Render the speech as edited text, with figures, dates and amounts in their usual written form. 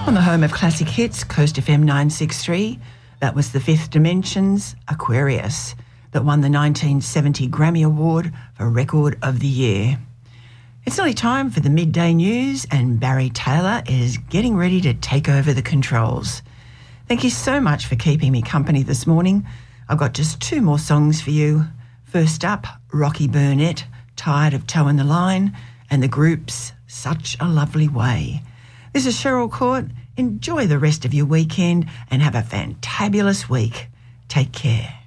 On the home of classic hits, Coast FM 963, that was the Fifth Dimensions, Aquarius, that won the 1970 Grammy Award for Record of the Year. It's nearly time for the midday news, and Barry Taylor is getting ready to take over the controls. Thank you so much for keeping me company this morning. I've got just two more songs for you. First up, Rocky Burnett, Tired of Towing the Line, and the group's Such a Lovely Way. This is Cheryl Court. Enjoy the rest of your weekend and have a fantabulous week. Take care.